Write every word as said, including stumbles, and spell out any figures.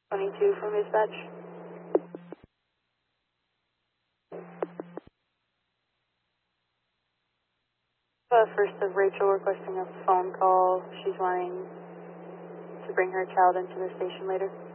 twenty-two from dispatch. Uh, first of Rachel requesting a phone call. She's wanting to bring her child into the station later.